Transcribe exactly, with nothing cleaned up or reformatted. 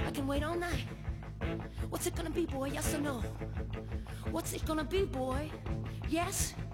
I can wait all night. What's it gonna be, boy? Yes or no? What's it gonna be, boy? Yes